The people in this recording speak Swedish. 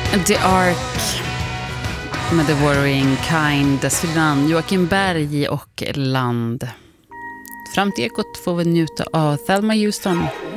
The Ark med The Worrying Kind, dessförinnan Joakim Berg och Land. Fram till Ekot får vi njuta av Thelma Houston.